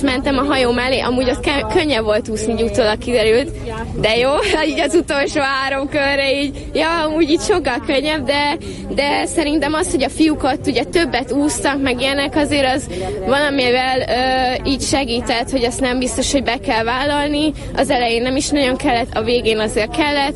mentem a hajó mellé, amúgy az könnyebb volt úszni, így utólag kiderült, de jó, így az utolsó 3 körre így, ja, amúgy így sokkal könnyebb, de szerintem az, hogy a fiúk ott ugye többet úsztak, meg ilyenek, azért az valamivel így segített, hogy azt nem biztos, hogy be kell vállalni, az elején nem is nagyon kellett, a végén azért kellett.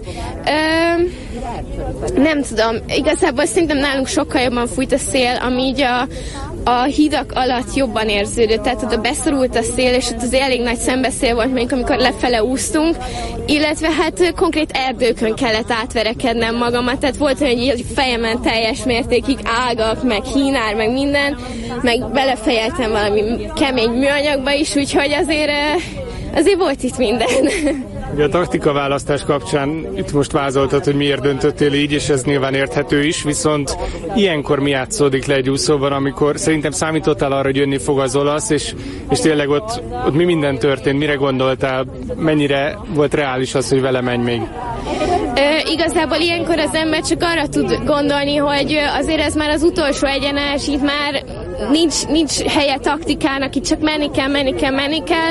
Nem tudom, igazából szerintem nálunk sokkal jobban fújt a szél, ami így a hidak alatt jobban érződött, tehát oda beszorult a szél, és ott az elég nagy szembeszél volt, mondjuk amikor lefele úsztunk, illetve hát konkrét erdőkön kellett átverekednem magamat, tehát volt olyan, hogy fejemen teljes mértékig ágak, meg hínár, meg minden, meg belefejeltem valami kemény műanyagba is, úgyhogy azért volt itt minden. Ugye a taktikaválasztás kapcsán itt most vázoltad, hogy miért döntöttél így, és ez nyilván érthető is, viszont ilyenkor mi játszódik le egy úszóban, amikor szerintem számítottál arra, hogy jönni fog az olasz, és tényleg ott mi minden történt, mire gondoltál, mennyire volt reális az, hogy vele menj még? Igazából ilyenkor az ember csak arra tud gondolni, hogy azért ez már az utolsó egyenes, itt már nincs helye taktikának, itt csak menni kell,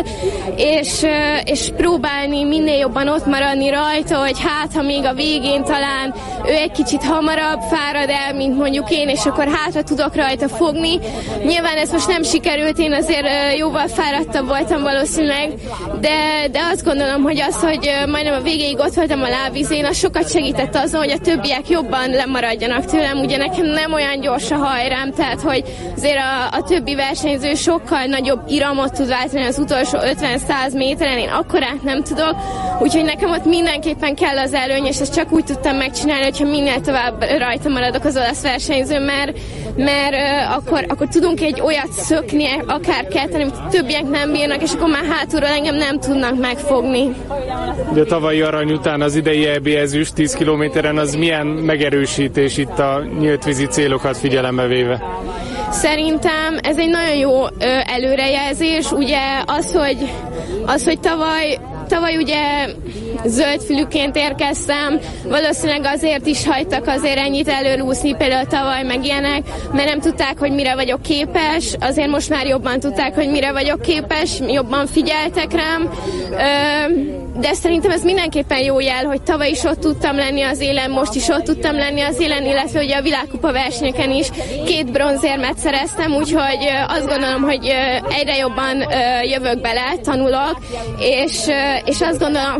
és próbálni minél jobban ott maradni rajta, hogy hát, ha még a végén talán ő egy kicsit hamarabb fárad el, mint mondjuk én, és akkor hátra tudok rajta fogni. Nyilván ez most nem sikerült, én azért jóval fáradtabb voltam valószínűleg, de azt gondolom, hogy az, hogy majdnem a végéig ott voltam a lábvízén, az sokat segített azon, hogy a többiek jobban lemaradjanak tőlem. Ugye nekem nem olyan gyors a hajrám, tehát hogy azért a többi versenyző sokkal nagyobb iramot tud váltani az utolsó 50-100 méteren, én akkorát nem tudok, úgyhogy nekem ott mindenképpen kell az előny, és ezt csak úgy tudtam megcsinálni, hogyha minél tovább rajta maradok az olasz versenyzőn, mert akkor tudunk egy olyat szökni, akár ketten, amit a többiek nem bírnak, és akkor már hátulról engem nem tudnak megfogni. De a tavalyi arany után az idei EB ezüst 10 kilométeren az milyen megerősítés itt a nyíltvízi célokat figyelembe véve? Szerintem ez egy nagyon jó előrejelzés, ugye az, hogy tavaly ugye zöldfülűként érkeztem, valószínűleg azért is hagytak azért ennyit előrúszni, például tavaly meg ilyenek, mert nem tudták, hogy mire vagyok képes, azért most már jobban tudták, hogy mire vagyok képes, jobban figyeltek rám, de szerintem ez mindenképpen jó jel, hogy tavaly is ott tudtam lenni az élen, most is ott tudtam lenni az élen, illetve ugye a világkupa versenyeken is 2 bronzérmet szereztem, úgyhogy azt gondolom, hogy egyre jobban jövök bele, tanulok, és azt gondolom,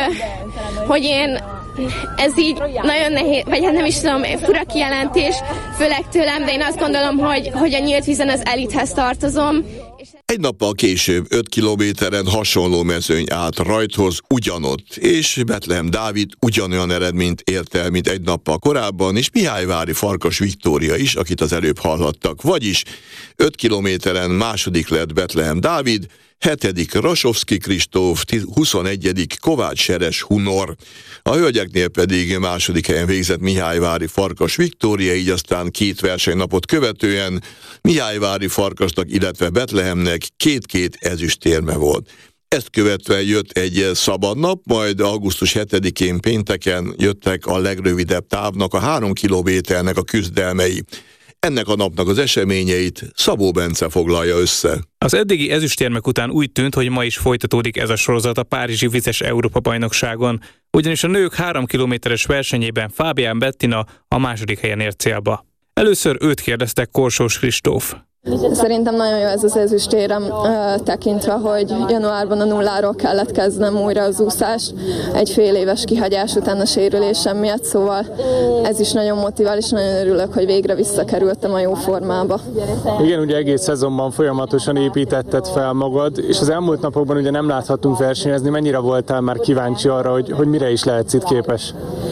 hogy én ez így nagyon nehéz, vagy hát nem is tudom, fura kijelentés, főleg tőlem, de én azt gondolom, hogy a nyílt vízen az elithez tartozom. Egy nappal később 5 kilométeren hasonló mezőny állt rajthoz ugyanott, és Betlehem Dávid ugyanolyan eredményt ért el, mint egy nappal korábban, és Mihályvári Farkas Viktória is, akit az előbb hallhattak. Vagyis 5 kilométeren második lett Betlehem Dávid, 7. Rasovszky Kristóf, 21. Kovács Seres Hunor. A hölgyeknél pedig második helyen végzett Mihályvári Farkas Viktória, így aztán 2 versenynapot követően Mihályvári Farkasnak, illetve Betlehemnek 2 ezüstérme volt. Ezt követve jött egy szabad nap, majd augusztus 7-én pénteken jöttek a legrövidebb távnak, a 3 kilométernek a küzdelmei. Ennek a napnak az eseményeit Szabó Bence foglalja össze. Az eddigi ezüstérmek után úgy tűnt, hogy ma is folytatódik ez a sorozat a Párizsi Vizes Európa-bajnokságon, ugyanis a nők 3 kilométeres versenyében Fábián Bettina a második helyen ért célba. Először őt kérdeztek Korsós Kristóf. Szerintem nagyon jó ez az ezüstérem, tekintve, hogy januárban a nulláról kellett kezdenem újra az úszást, egy fél éves kihagyás után a sérülésem miatt, szóval ez is nagyon motivál, és nagyon örülök, hogy végre visszakerültem a jó formába. Igen, ugye egész szezonban folyamatosan építetted fel magad, és az elmúlt napokban ugye nem láthattunk versenyezni. Mennyire voltál már kíváncsi arra, hogy mire is lehetsz itt képes?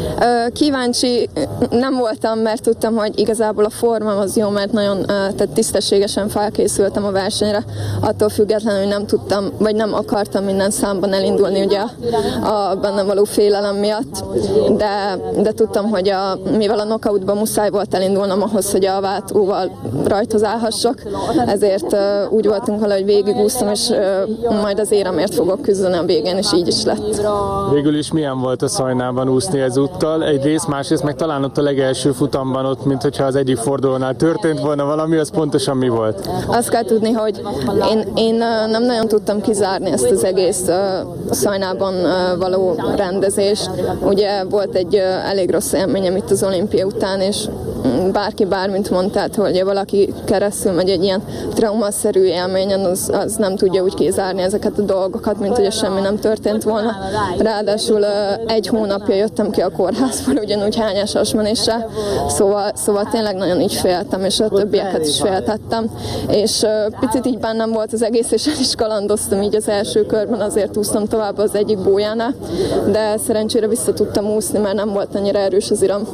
Kíváncsi nem voltam, mert tudtam, hogy igazából a formám az jó, mert nagyon tisztességesen felkészültem a versenyre. Attól függetlenül, hogy nem tudtam, vagy nem akartam minden számban elindulni ugye a bennem való félelem miatt, de tudtam, hogy mivel a knockoutban muszáj volt elindulnom ahhoz, hogy a váltóval rajthoz állhassak, ezért úgy voltunk vele, hogy végigúsztam, és majd az éremért fogok küzdeni a végén, és így is lett. Végül is milyen volt a Szajnában úszni ezúttal? Egyrészt, másrészt meg talán ott a legelső futamban ott, mint hogyha az egyik fordulónál történt volna valami, az pontosan mi mi volt? Azt kell tudni, hogy én nem nagyon tudtam kizárni ezt az egész Szajnában való rendezést. Ugye volt egy elég rossz élményem itt az olimpia után, és bárki bármit mond, tehát hogy valaki keresztül megy egy ilyen traumaszerű élményen, az nem tudja úgy kizárni ezeket a dolgokat, mint hogy semmi nem történt volna. Ráadásul egy hónapja jöttem ki a kórházból, ugyanúgy hányás hasmenésre, szóval tényleg nagyon így féltem, és a többieket is féltettem, és picit így bennem volt az egész, és el is kalandoztam így az első körben, azért úsztam tovább az egyik bójánál, de szerencsére vissza tudtam úszni, mert nem volt annyira erős az iram,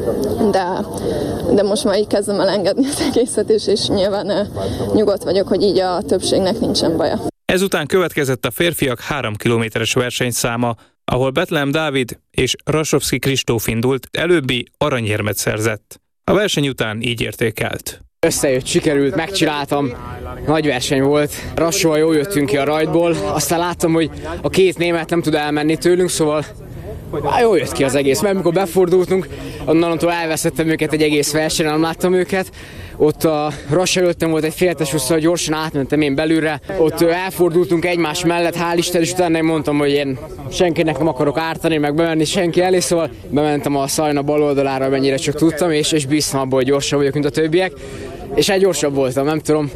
de most már így kezdem el engedni az egészet, és nyilván nyugodt vagyok, hogy így a többségnek nincsen baja. Ezután következett a férfiak 3 kilométeres versenyszáma, ahol Bethlehem Dávid és Rasovszky Kristóf indult, előbbi aranyérmet szerzett. A verseny után így értékelt. Összejött, sikerült, megcsináltam, nagy verseny volt. Rassóval jól jöttünk ki a rajtból, aztán láttam, hogy a két német nem tud elmenni tőlünk, szóval jól jött ki az egész, mert amikor befordultunk, onnantól elveszettem őket egy egész versenyen, nem láttam őket. Ott a Rass előttem volt egy féltesúszal, gyorsan átmentem én belülre. Ott elfordultunk egymás mellett, hál' Isten, és utána én mondtam, hogy én senkinek nem akarok ártani, meg bemenni senki elé, szóval bementem a Szajna bal oldalára, amennyire csak tudtam, és bíztam abban, hogy gyorsabb vagyok, mint a többiek. És gyorsabb voltam, nem tudom,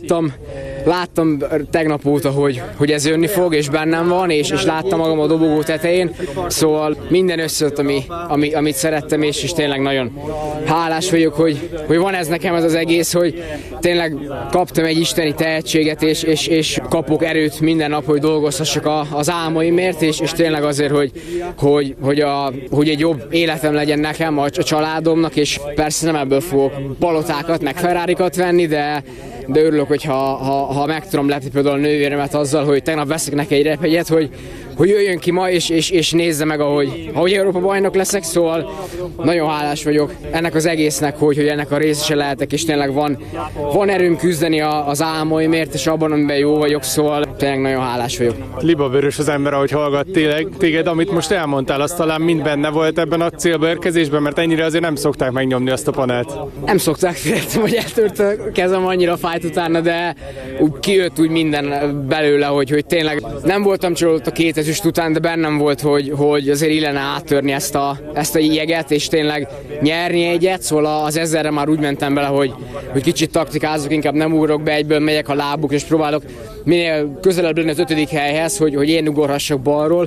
láttam tegnap óta, hogy ez jönni fog, és bennem van, és láttam magam a dobogó tetején, szóval minden összejött, amit szerettem, és tényleg nagyon hálás vagyok, hogy van ez nekem ez az egész, hogy tényleg kaptam egy isteni tehetséget, és kapok erőt minden nap, hogy dolgozhassak az álmaimért, és tényleg azért, hogy egy jobb életem legyen nekem, a családomnak, és persze nem ebből fogok palotákat, meg Ferrarikat venni, de örülök, ha meg tudom lepni például a nővéremet azzal, hogy tegnap veszek neki egy repjegyet, hogy jöjjön ki ma, és nézze meg, ahogy Európa bajnok leszek, szóval nagyon hálás vagyok ennek az egésznek, hogy ennek a részese lehetek, és tényleg van erőm küzdeni az álmaimért, és abban, amiben jó vagyok, szóval tényleg nagyon hálás vagyok. Libavörös az ember, ahogy hallgat téged, amit most elmondtál, az talán mind benne volt ebben a célba érkezésben, mert ennyire azért nem szokták megnyomni azt a panelt. Nem szokták, féltem, hogy eltört a kezem, annyira fájt utána, de úgy kijött úgy minden belőle, hogy tényleg nem voltam csalódott a 2 ezüst után, de bennem volt, hogy azért illene áttörni ezt a jeget, és tényleg nyerni egyet, szóval az 1000-re már úgy mentem bele, hogy kicsit taktikázok, inkább nem ugrok be, egyből megyek a lábuk, és próbálok minél közelebb lenni az 5. helyhez, hogy én ugorhassak balról.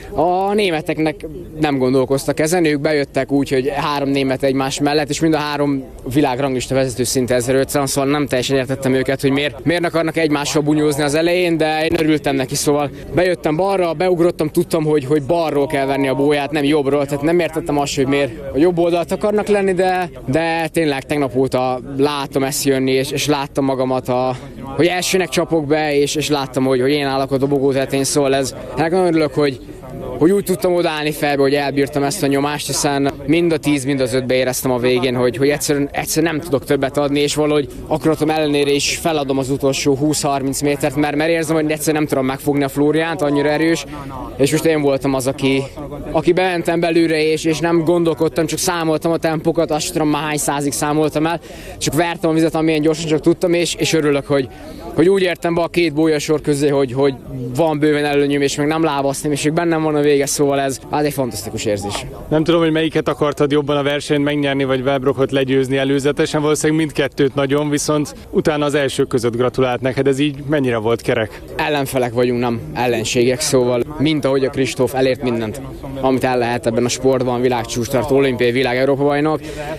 A németeknek nem gondolkoztak ezen, ők bejöttek úgy, hogy 3 német egymás mellett, és mind a 3 világranglista vezető szinte 1500, szóval nem teljesen értettem őket, hogy miért akarnak egymással bunyózni az elején, de én örültem neki, szóval bejöttem balra, beugrottam, tudtam, hogy balról kell venni a bóját, nem jobbról, tehát nem értettem azt, hogy miért a jobb oldalt akarnak lenni, de tényleg tegnap óta látom ezt jönni, és láttam magamat, hogy elsőnek csapok be, és láttam, hogy én állok a dobogó tetején, szóval ennek nagyon örülök, hogy úgy tudtam odaállni felbe, hogy elbírtam ezt a nyomást, hiszen mind a 10, mind az 5-be éreztem a végén, hogy egyszerűen nem tudok többet adni, és valahogy akaratom ellenére is feladom az utolsó 20-30 métert, mert érzem, hogy egyszerűen nem tudom megfogni a Flóriánt, annyira erős, és most én voltam az, aki bementem belőle, és nem gondolkodtam, csak számoltam a tempókat, azt tudom már hány százig számoltam el, csak vertem a vizet, amilyen gyorsan csak tudtam, és örülök, hogy úgy értem be a 2 bójasor közé, hogy van bőven előnyöm, és meg nem lábasztom, és még bennem van a vége, szóval ez egy fantasztikus érzés. Nem tudom, hogy melyiket akartad jobban a versenyt megnyerni, vagy Wellbrockot legyőzni előzetesen, valószínűleg mindkettőt nagyon, viszont utána az elsők között gratulált neked, ez így mennyire volt kerek? Ellenfelek vagyunk, nem ellenségek, szóval mint ahogy a Kristóf elért mindent, amit el lehet ebben a sportban, világcsúcstartó, olimpiai, világ, Európa bajnok,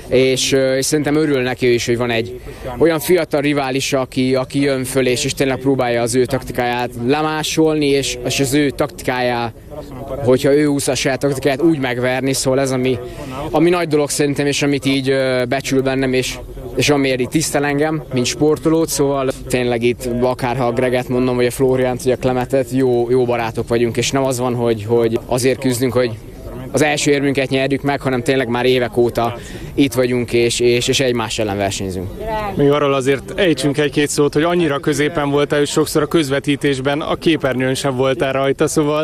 és szerintem örül neki is, hogy van egy olyan fiatal rivális, aki jön föl, és tényleg próbálja az ő taktikáját lemásolni, és az ő taktikáját, hogyha ő úszza a saját taktikáját, úgy megverni, szóval ez ami nagy dolog szerintem, és amit így becsül bennem, és amiért így tisztel engem, mint sportolót, szóval tényleg itt akárha a Greget mondom, vagy a Flóriánt, vagy a Klemetet, jó barátok vagyunk, és nem az van, hogy azért küzdünk, hogy az első érmünket nyerjük meg, hanem tényleg már évek óta itt vagyunk, és egymás ellen versenyzünk. Még arról azért ejtsünk egy-két szót, hogy annyira középen voltál, hogy sokszor a közvetítésben a képernyőn sem voltál rajta, szóval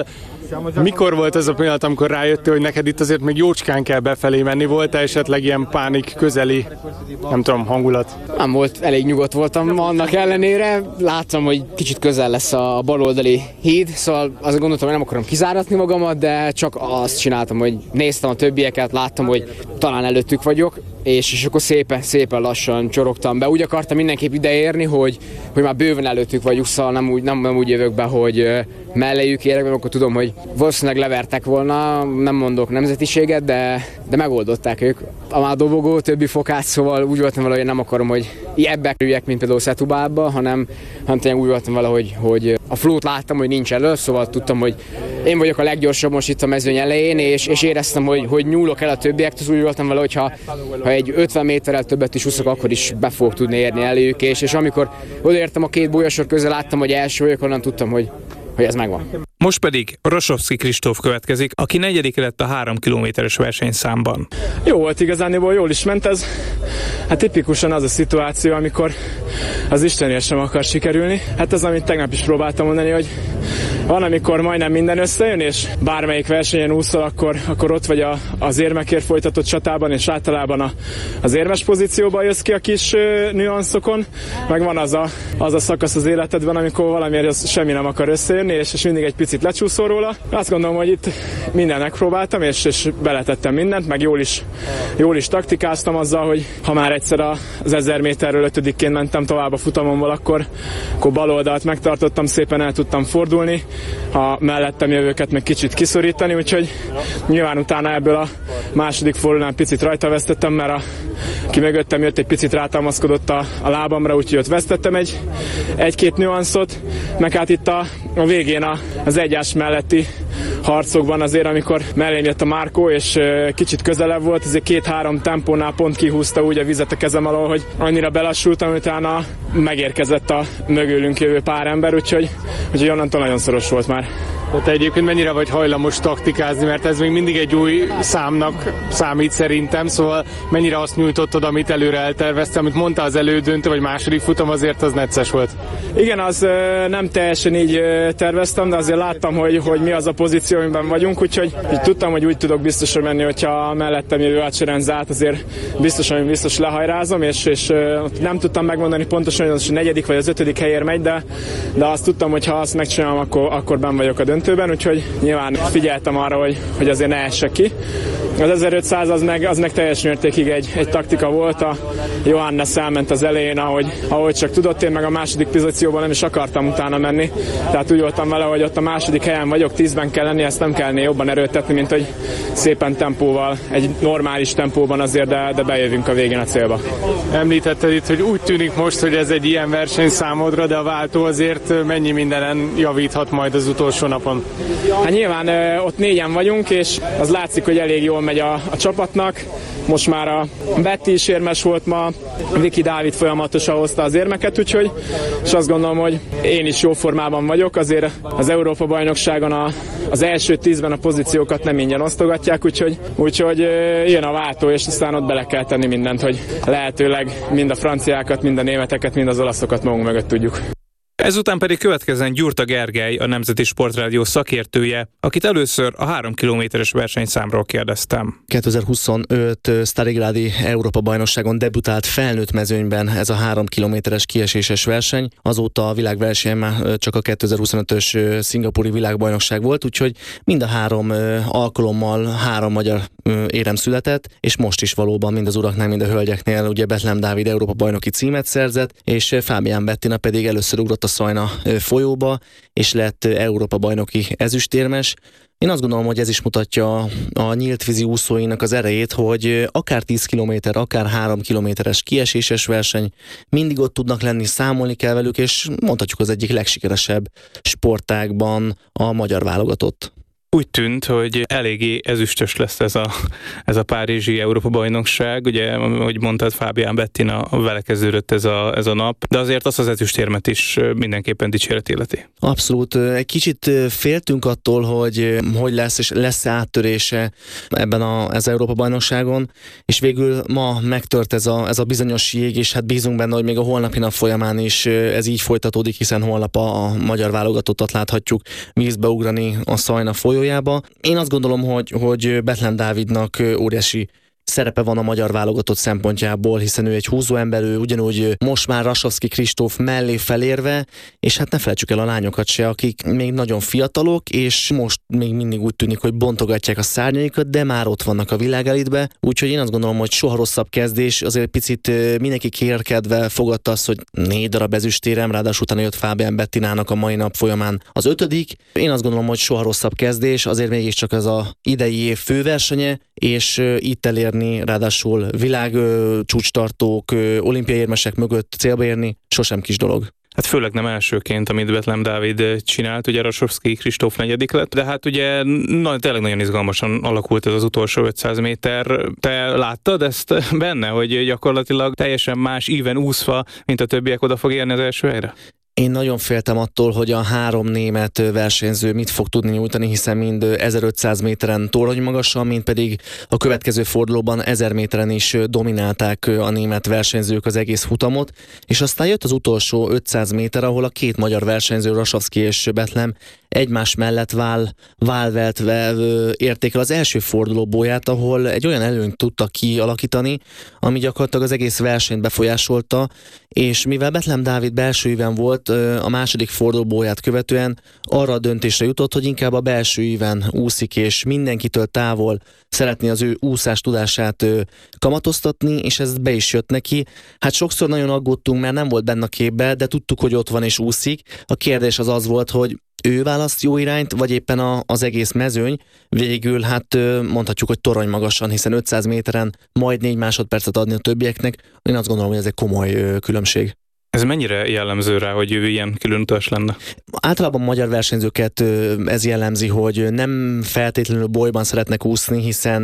Mikor volt az a pillanat, amikor rájöttél, hogy neked itt azért még jócskán kell befelé menni? Volt-e esetleg ilyen pánik közeli, nem tudom, hangulat? Nem volt, elég nyugodt voltam annak ellenére. Láttam, hogy kicsit közel lesz a baloldali híd, szóval azt gondoltam, hogy nem akarom kizáratni magamat, de csak azt csináltam, hogy néztem a többieket, láttam, hogy talán előttük vagyok, és akkor szépen lassan csorogtam be. Úgy akartam mindenképp ideérni, hogy már bőven előttük vagyunk, szóval nem úgy jövök be, hogy melléjük érek, mert akkor tudom, hogy valószínűleg levertek volna, nem mondok nemzetiséget, de megoldották ők. A dobogó többi fokát, szóval úgy voltam vele, hogy nem akarom, hogy ebbe kerüljek, mint például Setubálba, hanem tényleg úgy voltam vele, hogy a flót láttam, hogy nincs elő, szóval tudtam, hogy én vagyok a leggyorsabb most itt a mezőny elején, és éreztem, hogy nyúlok el a többiektől, úgy voltam vele, hogy ha egy 50 méterrel többet is úszok, akkor is be fogok tudni érni előjük, és amikor odaértem a két bolyasor közül, láttam, hogy első vagyok, onnan tudtam, hogy ez megvan. Most pedig Rosovszky Kristóf következik, aki 4. lett a 3 kilométeres versenyszámban. Jó volt igazániból, jól is ment ez. Hát tipikusan az a szituáció, amikor az Istenért sem akar sikerülni. Hát ez, amit tegnap is próbáltam mondani, hogy van, amikor majdnem minden összejön, és bármelyik versenyen úszol, akkor ott vagy az érmekért folytatott csatában, és általában az érmes pozícióban jössz ki a kis nüanszokon. Meg van az a szakasz az életedben, amikor valamiért semmi nem akar összejönni, és mindig egy picit lecsúszol róla. Azt gondolom, hogy itt mindent megpróbáltam, és beletettem mindent, meg jól is taktikáztam azzal, hogy ha már egyszer az 1000 méterről 5-ként mentem tovább a futamomból, akkor baloldalt megtartottam, szépen el tudtam fordulni, a mellettem jövőket meg kicsit kiszorítani, úgyhogy nyilván utána ebből a második fordulónál picit rajta vesztettem, mert aki mögöttem jött, egy picit rátámaszkodott a lábamra, úgyhogy ott vesztettem egy-két nüanszot, meg hát itt a végén az egyás melletti harcokban azért, amikor mellém jött a Márkó, és kicsit közelebb volt, azért 2-3 tempónál pont kihúzta úgy a vizet a kezem alól, hogy annyira belassultam, utána megérkezett a mögülünk jövő pár ember, úgyhogy onnantól nagyon szoros volt már. Te egyébként mennyire vagy hajlamos taktikázni, mert ez még mindig egy új számnak számít szerintem, szóval mennyire azt nyújtottad, amit előre elterveztem, amit mondta az elődöntő, vagy második futam, azért az necces volt. Igen, az nem teljesen így terveztem, de azért láttam, hogy mi az a pozíció, amiben vagyunk, úgyhogy tudtam, hogy úgy tudok biztosan menni, hogyha mellettem jövő átserenz azért biztos lehajrázom, és nem tudtam megmondani pontosan, hogy az a 4. vagy az 5. helyért megy, de azt tudtam, hogy ha azt megcsinálom, akkor benn vagyok a döntőben, úgyhogy nyilván figyeltem arra, hogy azért ne essek ki. Az 1500 az meg teljes mértékig egy taktika volt, a Johannes elment az elején, ahogy csak tudott, én meg a második pozícióban nem is akartam utána menni, tehát úgy voltam vele, hogy ott a második helyen vagyok, 10-ben kell lenni, ezt nem kellene jobban erőltetni, mint hogy szépen tempóval, egy normális tempóban azért, de bejövünk a végén a célba. Említetted itt, hogy úgy tűnik most, hogy ez egy ilyen verseny számodra, de a váltó azért mennyi mindenen javíthat majd az utolsó napon? Hát nyilván ott 4-en vagyunk, és az látszik, hogy elég jól megy a csapatnak. Most már a Betty is érmes volt ma, Viki Dávid folyamatosan hozta az érmeket, úgyhogy és azt gondolom, hogy én is jó formában vagyok, azért az Európa-bajnokságon az első 10-ben a pozíciókat nem ingyen osztogatják, úgyhogy jön a váltó, és aztán ott bele kell tenni mindent, hogy lehetőleg mind a franciákat, mind a németeket, mind az olaszokat magunk mögött tudjuk. Ezután pedig következzen Gyurta Gergely, a Nemzeti Sportrádió szakértője, akit először a 3 kilométeres versenyszámról kérdeztem. 2025 Starigrádi Európa-bajnokságon debütált felnőtt mezőnyben ez a 3 kilométeres kieséses verseny. Azóta a világverseny már csak a 2025-ös szingapúri világbajnokság volt, úgyhogy mind a 3 alkalommal 3 magyar érem született, és most is valóban mind az uraknál, mind a hölgyeknél ugye Bethlehem Dávid Európa-bajnoki címet szerzett, és Fábián Bettina pedig először ugrott a Szajna folyóba, és lett Európa-bajnoki ezüstérmes. Én azt gondolom, hogy ez is mutatja a nyílt vízi úszóinak az erejét, hogy akár 10 kilométer, akár 3 kilométeres kieséses verseny, mindig ott tudnak lenni, számolni kell velük, és mondhatjuk az egyik legsikeresebb sportágban a magyar válogatott. Úgy tűnt, hogy eléggé ezüstös lesz ez a párizsi Európa-bajnokság. Ugye, ahogy mondtad, Fábián Bettina, vele kezdődött ez a nap, de azért azt az ezüstérmet is mindenképpen dicséret illeti. Abszolút. Egy kicsit féltünk attól, hogy lesz, és lesz-e áttörése ebben az Európa-bajnokságon, és végül ma megtört ez a bizonyos jég, és hát bízunk benne, hogy még a holnapi nap folyamán is ez így folytatódik, hiszen holnap a magyar válogatottat láthatjuk vízbe ugrani a Szajna folyó. folyójába. Én azt gondolom, hogy Bethlen Dávidnak óriási szerepe van a magyar válogatott szempontjából, hiszen ő egy húzóember, ő ugyanúgy most már Rasovszky Kristóf mellé felérve, és hát ne felejtsük el a lányokat se, akik még nagyon fiatalok, és most még mindig úgy tűnik, hogy bontogatják a szárnyaikat, de már ott vannak a világelitbe, úgyhogy én azt gondolom, hogy soha rosszabb kezdés, azért picit mindenki kérkedve fogadta azt, hogy 4 darab ezüstérem, ráadásul utána jött Fabian Bettinának a mai nap folyamán az 5. Én azt gondolom, hogy soha rosszabb kezdés, azért mégiscsak ez az idei év főversenye, és itt elérni, ráadásul világ csúcstartók, olimpiai érmesek mögött célba érni, sosem kis dolog. Hát főleg nem elsőként, amit Bethlen Dávid csinált, ugye Rasovszky Kristóf 4. lett, de hát ugye tényleg nagyon izgalmasan alakult ez az utolsó 500 méter. Te láttad ezt benne, hogy gyakorlatilag teljesen más íven úszva, mint a többiek oda fog érni az első helyre? Én nagyon féltem attól, hogy a 3 német versenyző mit fog tudni nyújtani, hiszen mind 1500 méteren torony magasan, mind pedig a következő fordulóban 1000 méteren is dominálták a német versenyzők az egész futamot, és aztán jött az utolsó 500 méter, ahol a 2 magyar versenyző, Rasovszky és Bethlen egymás mellett válveltve érték el az első fordulóbóját, ahol egy olyan előnyt tudtak kialakítani, ami gyakorlatilag az egész versenyt befolyásolta, és mivel Bethlen Dávid belső íven volt, a második fordulóbóját követően arra a döntésre jutott, hogy inkább a belső íven úszik, és mindenkitől távol szeretné az ő úszás tudását kamatoztatni, és ez be is jött neki. Hát sokszor nagyon aggódtunk, mert nem volt benne a képbe, de tudtuk, hogy ott van és úszik. A kérdés az volt, hogy ő választ jó irányt, vagy éppen az egész mezőny. Végül hát mondhatjuk, hogy torony magasan, hiszen 500 méteren majd 4 másodpercet adni a többieknek. Én azt gondolom, hogy ez egy komoly különbség. Ez mennyire jellemző rá, hogy ő ilyen különutas lenne? Általában magyar versenyzőket ez jellemzi, hogy nem feltétlenül bolyban szeretnek úszni, hiszen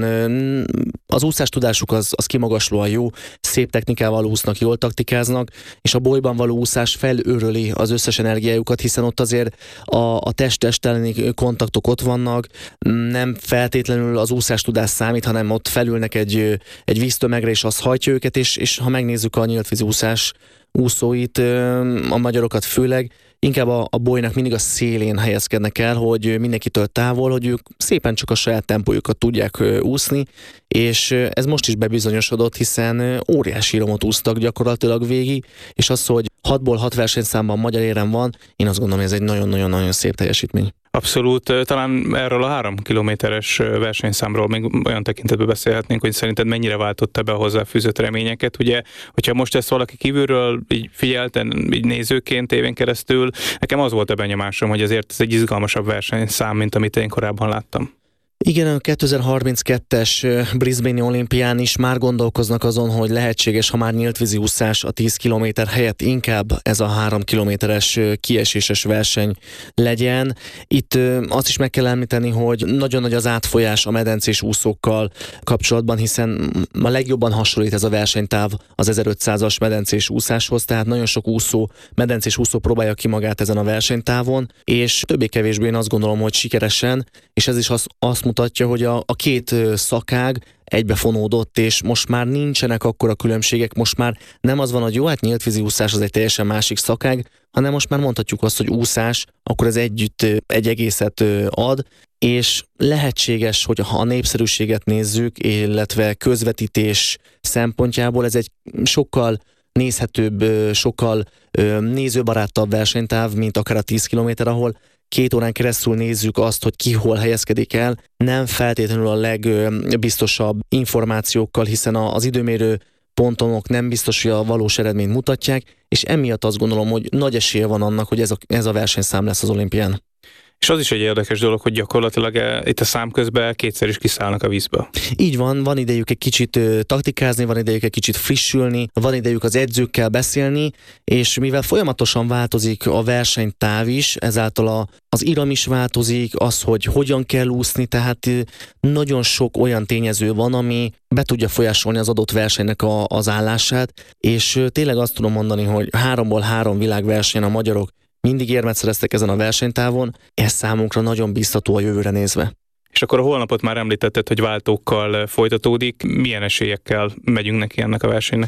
az úszás tudásuk az kimagaslóan jó, szép technikával úsznak, jól taktikáznak, és a bolyban való úszás felőröli az összes energiájukat, hiszen ott azért a test-test elleni kontaktok ott vannak, nem feltétlenül az úszás tudás számít, hanem ott felülnek egy víztömegre, és az hajtja őket, és ha megnézzük a nyíltvízi úszás úszóit, a magyarokat főleg, inkább a bolynak mindig a szélén helyezkednek el, hogy mindenkitől távol, hogy ők szépen csak a saját tempójukat tudják úszni, és ez most is bebizonyosodott, hiszen óriási romot úsztak gyakorlatilag végig, és az, hogy 6-ból 6 versenyszámban magyar érem van, én azt gondolom, hogy ez egy nagyon-nagyon-nagyon szép teljesítmény. Abszolút, talán erről a 3 kilométeres versenyszámról még olyan tekintetben beszélhetnénk, hogy szerinted mennyire váltotta be a hozzáfűzött reményeket. Ugye, hogyha most ezt valaki kívülről így figyelten, így nézőként tévén keresztül, nekem az volt a benyomásom, hogy azért ez egy izgalmasabb versenyszám, mint amit én korábban láttam. Igen, a 2032-es Brisbane-i olimpián is már gondolkoznak azon, hogy lehetséges, ha már nyíltvízi úszás a 10 kilométer helyett inkább ez a 3 kilométeres kieséses verseny legyen. Itt azt is meg kell említeni, hogy nagyon nagy az átfolyás a medencés úszókkal kapcsolatban, hiszen a legjobban hasonlít ez a versenytáv az 1500-as medencés úszáshoz, tehát nagyon sok medencés úszó próbálja ki magát ezen a versenytávon, és többé-kevésbé én azt gondolom, hogy sikeresen, és ez is azt mutatja, hogy a 2 szakág egybefonódott, és most már nincsenek akkora különbségek, most már nem az van, hogy jó, hát nyíltvízi úszás az egy teljesen másik szakág, hanem most már mondhatjuk azt, hogy úszás, akkor ez együtt egy egészet ad, és lehetséges, hogy ha a népszerűséget nézzük, illetve közvetítés szempontjából ez egy sokkal nézhetőbb, sokkal nézőbarátabb versenytáv, mint akár a 10 kilométer, ahol 2 órán keresztül nézzük azt, hogy ki hol helyezkedik el, nem feltétlenül a legbiztosabb információkkal, hiszen az időmérő pontonok nem biztos, hogy a valós eredményt mutatják, és emiatt azt gondolom, hogy nagy esélye van annak, hogy ez a versenyszám lesz az olimpián. És az is egy érdekes dolog, hogy gyakorlatilag itt a szám közben 2-szer is kiszállnak a vízbe. Így van idejük egy kicsit taktikázni, van idejük egy kicsit frissülni, van idejük az edzőkkel beszélni, és mivel folyamatosan változik a versenytáv is, ezáltal az iram is változik, az, hogy hogyan kell úszni, tehát nagyon sok olyan tényező van, ami be tudja folyásolni az adott versenynek az állását, és tényleg azt tudom mondani, hogy 3-ból 3 világversenyen a magyarok mindig érmet szereztek ezen a versenytávon, ez számunkra nagyon biztató a jövőre nézve. És akkor a holnapot már említetted, hogy váltókkal folytatódik. Milyen esélyekkel megyünk neki ennek a versenynek?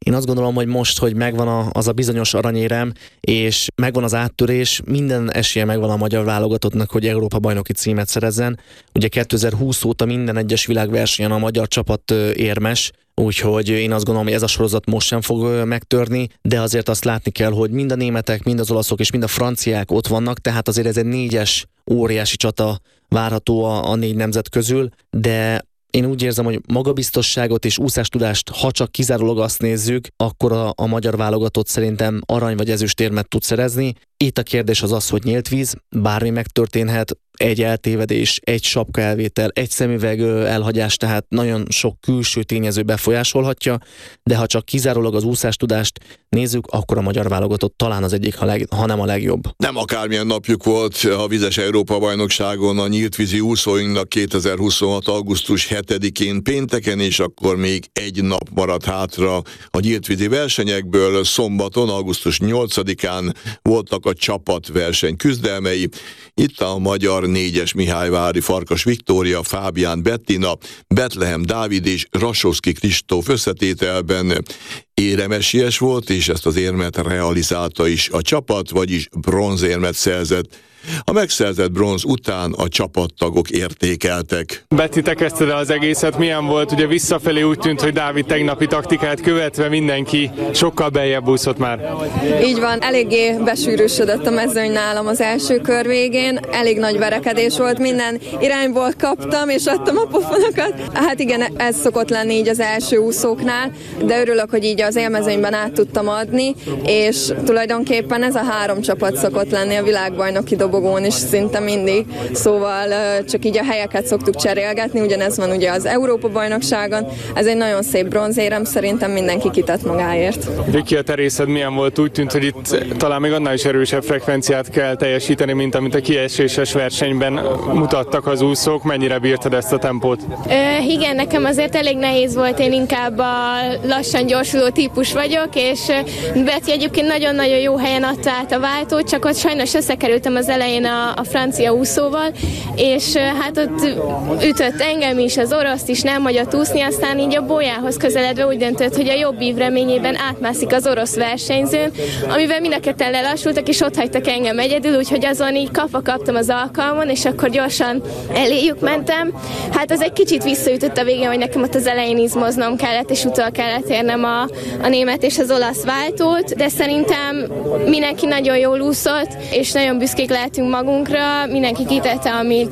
Én azt gondolom, hogy most, hogy megvan az a bizonyos aranyérem, és megvan az áttörés, minden esélye megvan a magyar válogatottnak, hogy Európa-bajnoki címet szerezzen. Ugye 2020 óta minden egyes világversenyen a magyar csapat érmes, úgyhogy én azt gondolom, hogy ez a sorozat most sem fog megtörni, de azért azt látni kell, hogy mind a németek, mind az olaszok és mind a franciák ott vannak, tehát azért ez egy 4-es óriási csata várható a 4 nemzet közül, de én úgy érzem, hogy magabiztosságot és úszástudást, ha csak kizárólag azt nézzük, akkor a magyar válogatott szerintem arany vagy ezüstérmet tud szerezni. Itt a kérdés az, hogy nyílt víz, bármi megtörténhet, egy eltévedés, egy sapka elvétel, egy szemüveg elhagyás, tehát nagyon sok külső tényező befolyásolhatja, de ha csak kizárólag az úszástudást nézzük, akkor a magyar válogatott talán az egyik, ha nem a legjobb. Nem akármilyen napjuk volt a vizes Európa-bajnokságon a nyíltvízi úszóinknak 2026. augusztus 7-én pénteken, és akkor még egy nap maradt hátra a nyíltvízi versenyekből. Szombaton, augusztus 8-án voltak a csapatverseny küzdelmei. Itt a magyar 4-es Mihályvári Farkas Viktória, Fábián Bettina, Betlehem Dávid és Rasowski Kristóf összetételben éremesélyes volt, és ezt az érmet realizálta is a csapat, vagyis bronzérmet szerzett. A megszerzett bronz után a csapattagok értékeltek. Betty, te kezdted el az egészet, milyen volt? Ugye visszafelé úgy tűnt, hogy Dávid tegnapi taktikát követve mindenki sokkal beljebb úszott már. Így van, eléggé besűrűsödött a mezőny nálam az első kör végén, elég nagy verekedés volt, minden irányból kaptam és adtam a pofonokat. Hát igen, ez szokott lenni így az első úszóknál, de örülök, hogy így az élmezőnyben át tudtam adni, és tulajdonképpen ez a 3 csapat szokott lenni a világbajnoki dobogón is szinte mindig, szóval csak így a helyeket szoktuk cserélgetni, ugyanez van ugye az Európa-bajnokságon, ez egy nagyon szép bronzérem, szerintem mindenki kitett magáért. Viki, a terészed milyen volt? Úgy tűnt, hogy itt talán még annál is erősebb frekvenciát kell teljesíteni, mint amit a kieséses versenyben mutattak az úszók. Mennyire bírtad ezt a tempót? Igen, nekem azért elég nehéz volt, én inkább a lassan gyorsuló típus vagyok, és Betty egyébként nagyon-nagyon jó helyen adta át a váltót, csak ott sajnos összekerültem az elején a francia úszóval, és hát ott ütött engem is, az oroszt is, nem hagyott úszni, aztán így a bójához közeledve úgy döntött, hogy a jobb ív reményében átmászik az orosz versenyzőn, amivel mind a ketten lelassultak, és ott hagytak engem egyedül, úgyhogy azon így kaptam az alkalmon, és akkor gyorsan eléjük mentem. Hát az egy kicsit visszaütött a végén, hogy nekem ott az elején izmoznom kellett, és utol kellett érnem a német és az olasz váltót, de szerintem mindenki nagyon jól úszott, és nagyon büszkék lehetünk magunkra, mindenki kitette,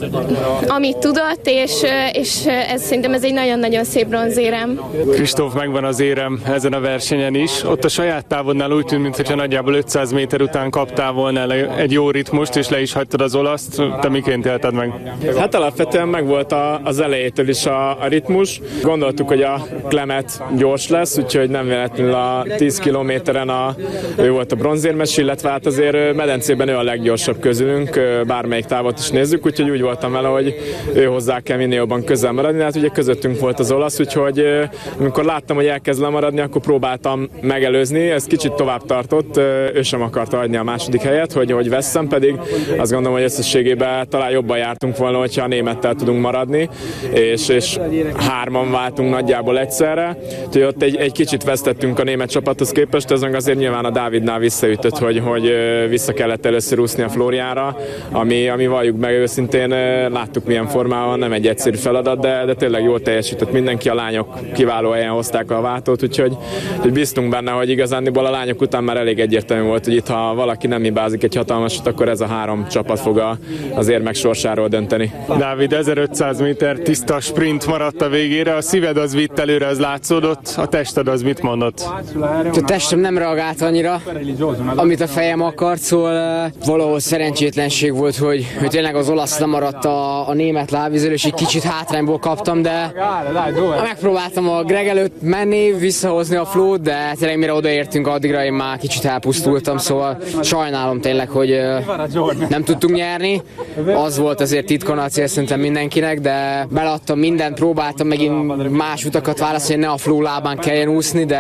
amit tudott, és szerintem ez egy nagyon-nagyon szép bronzérem. Kristóf, megvan az érem ezen a versenyen is. Ott a saját távodnál úgy tűnt, mintha nagyjából 500 méter után kaptál volna egy jó ritmust, és le is hagytad az olaszt. Te miként élted meg? Hát alapvetően megvolt az elejétől is a ritmus. Gondoltuk, hogy a Klemet gyors lesz, úgyhogy nem véletlenül a 10 kilométeren ő volt a bronzérmes, illetve hát azért medencében ő a leggyorsabb közülünk, bármelyik távot is nézzük, úgyhogy úgy voltam vele, hogy ő hozzá kell minél jobban közel maradni, hát ugye közöttünk volt az olasz, úgyhogy amikor láttam, hogy elkezd lemaradni, akkor próbáltam megelőzni, ez kicsit tovább tartott, ő sem akarta adni a második helyet, hogy vesszem, pedig azt gondolom, hogy összességében talán jobban jártunk volna, hogyha a némettel tudunk maradni, és 3-an váltunk nagyjából egyszerre, úgyhogy ott egy kicsit vesztettünk a német csapathoz képest, ez meg azért nyilván a Dávidnál visszaütött, hogy vissza kellett először úszni a Flóriára, ami valljuk meg őszintén, láttuk milyen formában, nem egy egyszerű feladat, de tényleg jól teljesített mindenki, a lányok kiváló helyen hozták a váltót, úgyhogy bíztunk benne, hogy igazándiból a lányok után már elég egyértelmű volt, hogy itt ha valaki nem hibázik egy hatalmasat, akkor ez a 3 csapat fog az érmek sorsáról dönteni. Dávid, 1500 méter tiszta sprint maradt a végére, a szíved az vitt előre, az látszódott, a tested az mit mondott? A testem nem reagált annyira, amit a fejem akart, szóval valahol szerencsétlenség volt, hogy tényleg az olasz lemaradt a német lábvízről, és egy kicsit hátrányból kaptam, de megpróbáltam a Greg előtt menni, visszahozni a flót, de tényleg mire odaértünk, addigra én már kicsit elpusztultam, szóval sajnálom tényleg, hogy nem tudtunk nyerni. Az volt azért titkon a cél szerintem mindenkinek, de beleadtam mindent, próbáltam megint más utakat válaszolni, ne a fló lábán kelljen úszni, de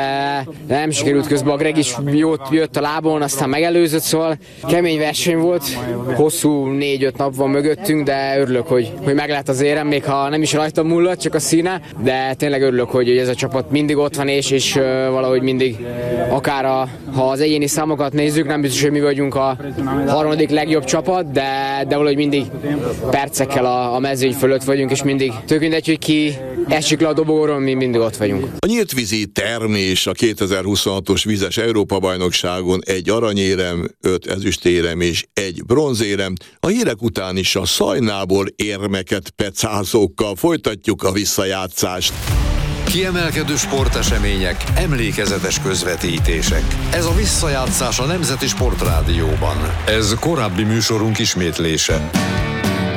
de nem sikerült. Közben a Greg is jót jött a lábon, aztán megelőzött, szóval kemény verseny volt. Hosszú 4-5 nap van mögöttünk, de örülök, hogy meg lehet az érem, még ha nem is rajtam múlott, csak a színe, de tényleg örülök, hogy ez a csapat mindig ott van, és valahogy mindig, akár ha az egyéni számokat nézzük, nem biztos, hogy mi vagyunk a harmadik legjobb csapat, de valahogy mindig percekkel a mezőny fölött vagyunk, és mindig tök mindegy, hogy ki esik le a dobogóról, mi mindig ott vagyunk. A nyíltvízi termés a 2026-os vizes Európa-bajnokságon 1 aranyérem, 5 ezüstérem és 1 bronzérem. A hírek után is a Szajnából érmeket pecázókkal folytatjuk a visszajátszást. Kiemelkedő sportesemények, emlékezetes közvetítések. Ez a visszajátszás a Nemzeti Sportrádióban. Ez korábbi műsorunk ismétlése.